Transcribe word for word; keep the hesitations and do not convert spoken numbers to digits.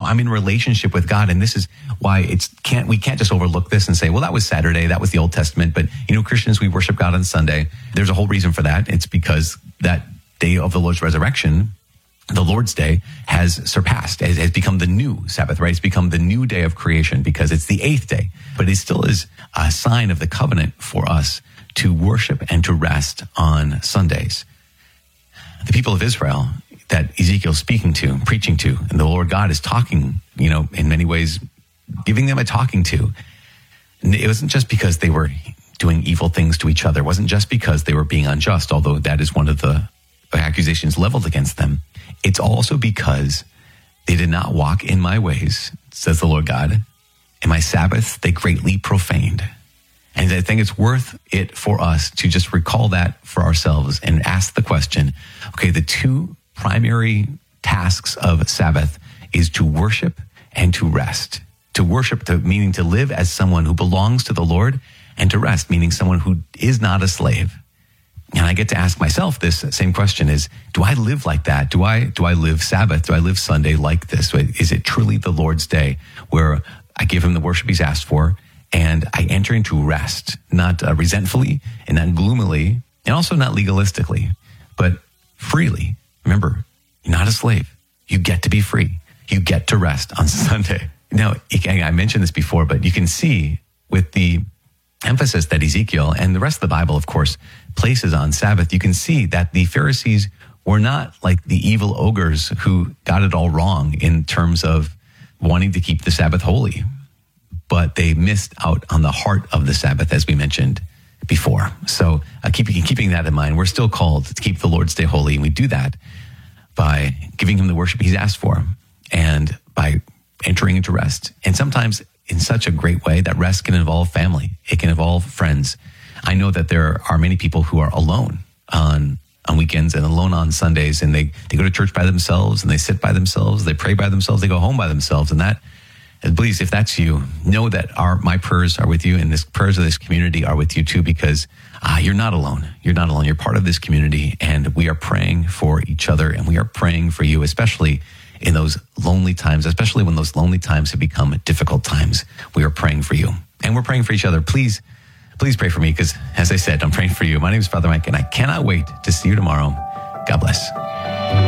I'm in relationship with God. And this is why it's can't, we can't just overlook this and say, well, that was Saturday. That was the Old Testament. But, you know, Christians, we worship God on Sunday. There's a whole reason for that. It's because that day of the Lord's resurrection, the Lord's Day, has surpassed, has, has become the new Sabbath, right? It's become the new day of creation because it's the eighth day. But it still is a sign of the covenant for us to worship and to rest on Sundays. The people of Israel that Ezekiel's speaking to, preaching to, and the Lord God is talking, you know, in many ways, giving them a talking to. And it wasn't just because they were doing evil things to each other. It wasn't just because they were being unjust, although that is one of the accusations leveled against them. It's also because they did not walk in my ways, says the Lord God, and my Sabbath they greatly profaned. And I think it's worth it for us to just recall that for ourselves and ask the question, okay, the two primary tasks of Sabbath is to worship and to rest. To worship, to, meaning to live as someone who belongs to the Lord, and to rest, meaning someone who is not a slave. And I get to ask myself this same question is, do I live like that? Do I, do I live Sabbath? Do I live Sunday like this? Is it truly the Lord's day where I give him the worship he's asked for and I enter into rest, not uh, resentfully and not gloomily and also not legalistically, but freely. Remember, you're not a slave. You get to be free. You get to rest on Sunday. Now, I mentioned this before, but you can see with the emphasis that Ezekiel and the rest of the Bible, of course, places on Sabbath, you can see that the Pharisees were not like the evil ogres who got it all wrong in terms of wanting to keep the Sabbath holy, but they missed out on the heart of the Sabbath, as we mentioned before. So uh, keeping, keeping that in mind, we're still called to keep the Lord's Day holy, and we do that by giving him the worship he's asked for and by entering into rest. And sometimes in such a great way that rest can involve family. It can involve friends. I know that there are many people who are alone on, on weekends and alone on Sundays, and they, they go to church by themselves and they sit by themselves, they pray by themselves, they go home by themselves. And that, and please, if that's you, know that our, my prayers are with you, and the prayers of this community are with you too, because uh, you're not alone. You're not alone. You're part of this community, and we are praying for each other, and we are praying for you, especially in those lonely times, especially when those lonely times have become difficult times. We are praying for you, and we're praying for each other. Please, please pray for me, because as I said, I'm praying for you. My name is Father Mike, and I cannot wait to see you tomorrow. God bless.